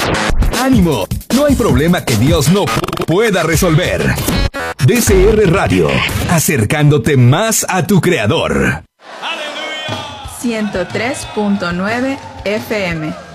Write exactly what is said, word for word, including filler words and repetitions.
¡Ánimo! No hay problema que Dios no pueda resolver. D C R Radio, acercándote más a tu Creador. ciento tres punto nueve F M